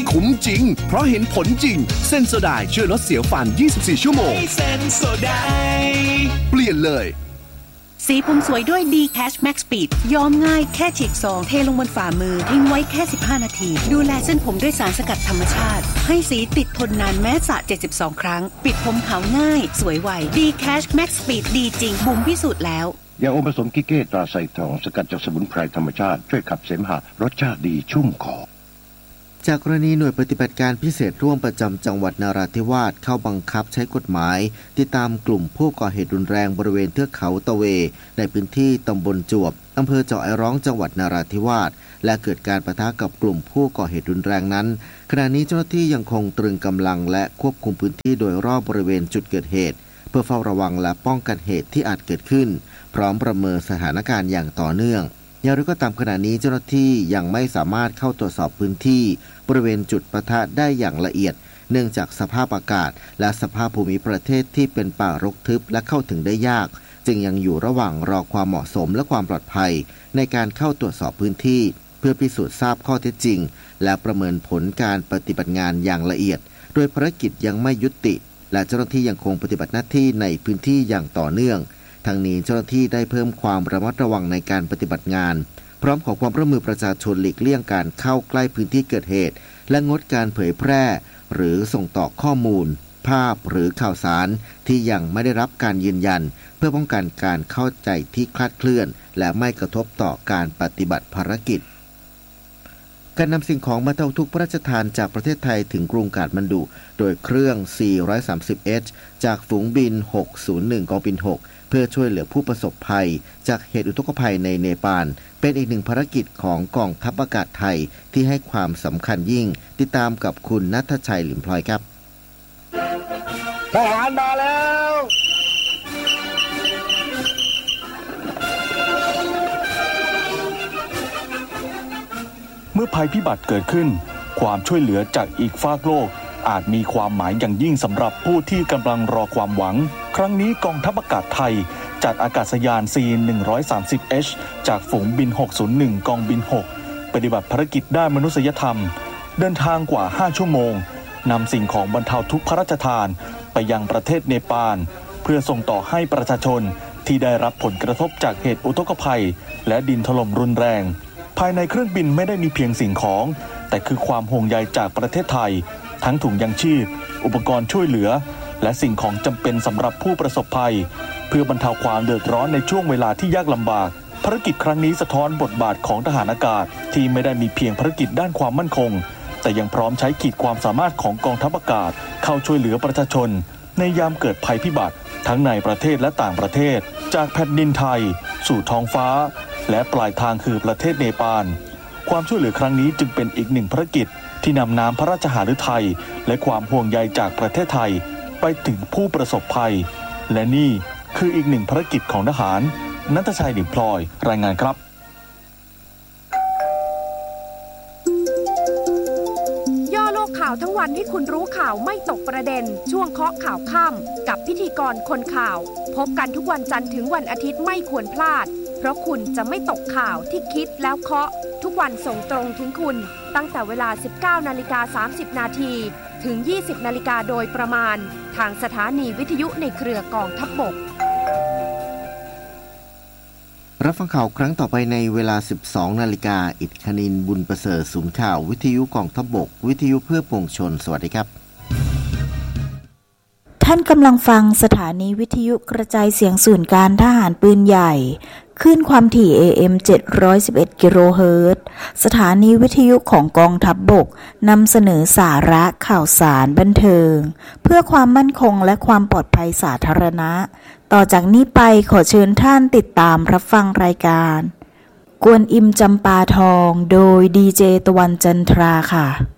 คุ้มจริงเพราะเห็นผลจริงเซนโซไดช่วยลดเสียวฟัน24ชั่วโมงเซนโซไดเปลี่ยนเลยสีผมสวยด้วย D-Cash Max Speed ย้อมง่ายแค่ฉีกซองเทลงบนฝ่ามือทิ้งไว้แค่15นาทีดูแลเส้นผมด้วยสารสกัดธรรมชาติให้สีติดทนนานแม้สระ72ครั้งปิดผมขาวง่ายสวยไว D-Cash Max Speed ดีจริงบุ๋มพิสูจน์แล้วยาอมผสมกิเก้ตราไซทองสกัดจากสมุนไพรธรรมชาติช่วยขับเสมหะรสชาติดีชุ่มคอจากกรณีหน่วยปฏิบัติการพิเศษร่วมประจำจังหวัดนราธิวาสเข้าบังคับใช้กฎหมายติดตามกลุ่มผู้ก่อเหตุรุนแรงบริเวณเทือกเขาตะเวในพื้นที่ตำบลจวบอำเภอเจาะไอร้องจังหวัดนราธิวาสและเกิดการปะทะกับกลุ่มผู้ก่อเหตุรุนแรงนั้นขณะนี้เจ้าหน้าที่ยังคงตรึงกำลังและควบคุมพื้นที่โดยรอบบริเวณจุดเกิดเหตุเพื่อเฝ้าระวังและป้องกันเหตุที่อาจเกิดขึ้นพร้อมประเมินสถานการณ์อย่างต่อเนื่องอย่างไรก็ตามขณะนี้เจ้าหน้าที่ยังไม่สามารถเข้าตรวจสอบพื้นที่บริเวณจุดปะทะได้อย่างละเอียดเนื่องจากสภาพอากาศและสภาพภูมิประเทศที่เป็นป่ารกทึบและเข้าถึงได้ยากจึงยังอยู่ระหว่างรอความเหมาะสมและความปลอดภัยในการเข้าตรวจสอบพื้นที่เพื่อพิสูจน์ทราบข้อเท็จจริงและประเมินผลการปฏิบัติงานอย่างละเอียดโดยภารกิจยังไม่ยุติและเจ้าหน้าที่ยังคงปฏิบัติหน้าที่ในพื้นที่อย่างต่อเนื่องทั้งนี้เจ้าหน้าที่ได้เพิ่มความระมัดระวังในการปฏิบัติงานพร้อมขอความร่วมมือประชาชนหลีกเลี่ยงการเข้าใกล้พื้นที่เกิดเหตุและงดการเผยแพร่หรือส่งต่อข้อมูลภาพหรือข่าวสารที่ยังไม่ได้รับการยืนยันเพื่อป้องกันการเข้าใจที่คลาดเคลื่อนและไม่กระทบต่อการปฏิบัติภารกิจการนำสิ่งของบรรเทาทุกข์พระราชทานจากประเทศไทยถึงกรุงกาฐมาณฑุโดยเครื่อง 430H จากฝูงบิน 601 กองบิน 6 เพื่อช่วยเหลือผู้ประสบภัยจากเหตุอุทกภัยในเนปาลเป็นอีกหนึ่งภารกิจของกองทัพอากาศไทยที่ให้ความสำคัญยิ่งติดตามกับคุณณัฐชัยหลิมพลอยครับทหารมาแล้วเมื่อภัยพิบัติเกิดขึ้นความช่วยเหลือจากอีกฟากโลกอาจมีความหมายอย่างยิ่งสำหรับผู้ที่กำลังรอความหวังครั้งนี้กองทัพอากาศไทยจัดอากาศยาน C130H จากฝูงบิน 601 กองบิน 6 ปฏิบัติภารกิจด้านมนุษยธรรมเดินทางกว่า 5 ชั่วโมงนำสิ่งของบรรเทาทุกข์พระราชทานไปยังประเทศเนปาลเพื่อส่งต่อให้ประชาชนที่ได้รับผลกระทบจากเหตุอุทกภัยและดินถล่มรุนแรงภายในเครื่องบินไม่ได้มีเพียงสิ่งของแต่คือความห่วงใยจากประเทศไทยทั้งถุงยังชีพอุปกรณ์ช่วยเหลือและสิ่งของจำเป็นสำหรับผู้ประสบภัยเพื่อบรรเทาความเดือดร้อนในช่วงเวลาที่ยากลำบากภารกิจครั้งนี้สะท้อนบทบาทของทหารอากาศที่ไม่ได้มีเพียงภารกิจด้านความมั่นคงแต่ยังพร้อมใช้ขีดความสามารถของกองทัพอากาศเข้าช่วยเหลือประชาชนในยามเกิดภัยพิบัติทั้งในประเทศและต่างประเทศจากแผ่นดินไทยสู่ท้องฟ้าและปลายทางคือประเทศเนปาลความช่วยเหลือครั้งนี้จึงเป็นอีกหนึ่งภารกิจที่นำน้ำพระราชหฤทัยและความห่วงใยจากประเทศไทยไปถึงผู้ประสบภัยและนี่คืออีกหนึ่งภารกิจของทหารณัฐชัย หลิมพลอยรายงานครับย่อโลกข่าวทั้งวันให้คุณรู้ข่าวไม่ตกประเด็นช่วงเคาะข่าวค่ำกับพิธีกรคนข่าวพบกันทุกวันจันทร์ถึงวันอาทิตย์ไม่ควรพลาดเพราะคุณจะไม่ตกข่าวที่คิดแล้วเคาะทุกวันส่งตรงถึงคุณตั้งแต่เวลา 19:30 นาทีถึง 20:00 นโดยประมาณทางสถานีวิทยุในเครือกองทัพบกรับฟังข่าวครั้งต่อไปในเวลา 12:00 น.อิฐคณินบุญประเสริฐศูนย์ข่าววิทยุกองทัพบกวิทยุเพื่อปวงชนสวัสดีครับท่านกำลังฟังสถานีวิทยุกระจายเสียงศูนย์การทหารปืนใหญ่คลื่นความถี่ AM 711 กิโลเฮิรตซ์สถานีวิทยุของกองทัพบกนำเสนอสาระข่าวสารบันเทิงเพื่อความมั่นคงและความปลอดภัยสาธารณะต่อจากนี้ไปขอเชิญท่านติดตามรับฟังรายการกวนอิมจำปาทองโดยดีเจตะวันจันทราค่ะ